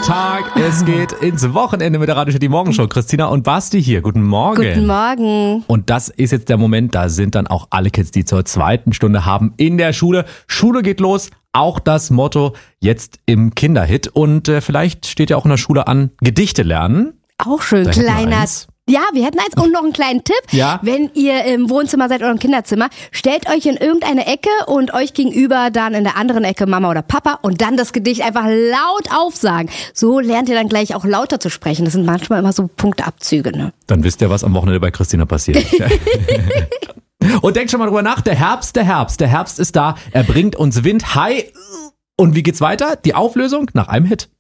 Montag, es geht ins Wochenende mit der Radio City Morgenshow. Christina und Basti hier, guten Morgen. Guten Morgen. Und das ist jetzt der Moment, da sind dann auch alle Kids, die zur zweiten Stunde haben in der Schule. Schule geht los, auch das Motto jetzt im Kinderhit. Und vielleicht steht ja auch in der Schule an, Gedichte lernen. Auch schön, Da hätten wir kleiner. eins. Ja, wir hätten eins und noch einen kleinen Tipp. Ja. Wenn ihr im Wohnzimmer seid oder im Kinderzimmer, stellt euch in irgendeine Ecke und euch gegenüber dann in der anderen Ecke Mama oder Papa und dann das Gedicht einfach laut aufsagen. So lernt ihr dann gleich auch lauter zu sprechen. Das sind manchmal immer so Punktabzüge, ne? Dann wisst ihr, was am Wochenende bei Christina passiert. Und denkt schon mal drüber nach, der Herbst ist da. Er bringt uns Wind. Hi. Und wie geht's weiter? Die Auflösung nach einem Hit.